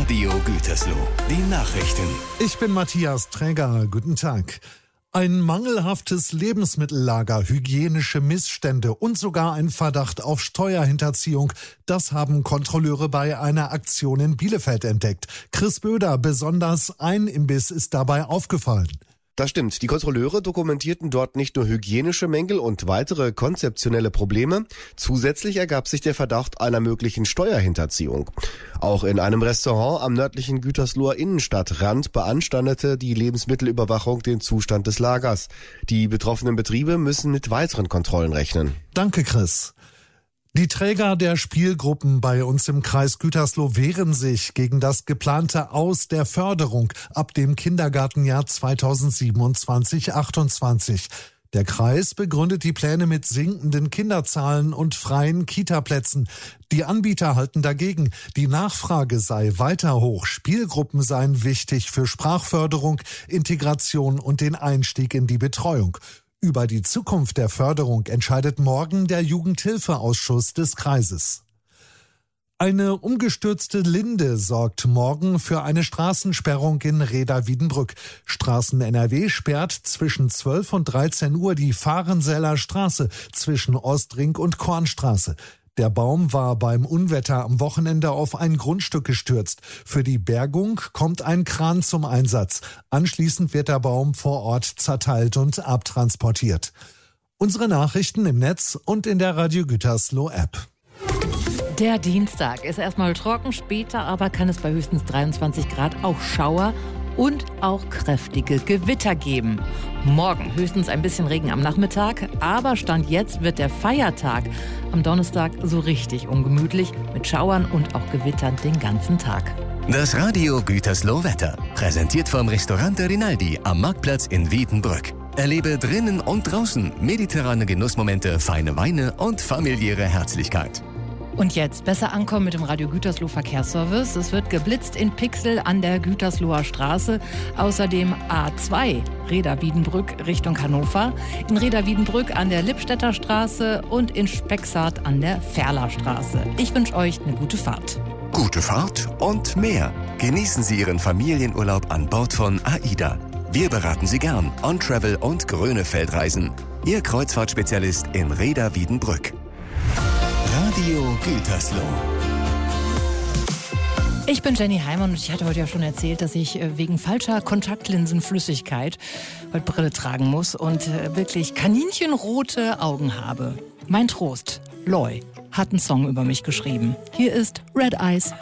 Radio Gütersloh. Die Nachrichten. Ich bin Matthias Träger. Guten Tag. Ein mangelhaftes Lebensmittellager, hygienische Missstände und sogar ein Verdacht auf Steuerhinterziehung. Das haben Kontrolleure bei einer Aktion in Bielefeld entdeckt. Chris Böder, besonders ein Imbiss ist dabei aufgefallen. Das stimmt. Die Kontrolleure dokumentierten dort nicht nur hygienische Mängel und weitere konzeptionelle Probleme. Zusätzlich ergab sich der Verdacht einer möglichen Steuerhinterziehung. Auch in einem Restaurant am nördlichen Gütersloher Innenstadtrand beanstandete die Lebensmittelüberwachung den Zustand des Lagers. Die betroffenen Betriebe müssen mit weiteren Kontrollen rechnen. Danke, Chris. Die Träger der Spielgruppen bei uns im Kreis Gütersloh wehren sich gegen das geplante Aus der Förderung ab dem Kindergartenjahr 2027/28. Der Kreis begründet die Pläne mit sinkenden Kinderzahlen und freien Kitaplätzen. Die Anbieter halten dagegen, die Nachfrage sei weiter hoch. Spielgruppen seien wichtig für Sprachförderung, Integration und den Einstieg in die Betreuung. Über die Zukunft der Förderung entscheidet morgen der Jugendhilfeausschuss des Kreises. Eine umgestürzte Linde sorgt morgen für eine Straßensperrung in Rheda-Wiedenbrück. Straßen NRW sperrt zwischen 12 und 13 Uhr die Fahrensäler Straße zwischen Ostring und Kornstraße. Der Baum war beim Unwetter am Wochenende auf ein Grundstück gestürzt. Für die Bergung kommt ein Kran zum Einsatz. Anschließend wird der Baum vor Ort zerteilt und abtransportiert. Unsere Nachrichten im Netz und in der Radio Gütersloh App. Der Dienstag ist erstmal trocken, später aber kann es bei höchstens 23 Grad auch Schauer und auch kräftige Gewitter geben. Morgen höchstens ein bisschen Regen am Nachmittag, aber Stand jetzt wird der Feiertag am Donnerstag so richtig ungemütlich mit Schauern und auch Gewittern den ganzen Tag. Das Radio Gütersloh Wetter. Präsentiert vom Restaurant Rinaldi am Marktplatz in Wiedenbrück. Erlebe drinnen und draußen mediterrane Genussmomente, feine Weine und familiäre Herzlichkeit. Und jetzt besser ankommen mit dem Radio Gütersloh Verkehrsservice. Es wird geblitzt in Pixel an der Gütersloher Straße. Außerdem A2 Rheda-Wiedenbrück Richtung Hannover. In Rheda-Wiedenbrück an der Lippstädter Straße und in Spexart an der Ferlerstraße. Ich wünsche euch eine gute Fahrt. Gute Fahrt und mehr. Genießen Sie Ihren Familienurlaub an Bord von AIDA. Wir beraten Sie gern on Travel und Grönefeldreisen. Ihr Kreuzfahrtspezialist in Rheda-Wiedenbrück. Radio Gütersloh. Ich bin Jenny Heimann und ich hatte heute ja schon erzählt, dass ich wegen falscher Kontaktlinsenflüssigkeit heute Brille tragen muss und wirklich kaninchenrote Augen habe. Mein Trost, Loy, hat einen Song über mich geschrieben. Hier ist Red Eyes.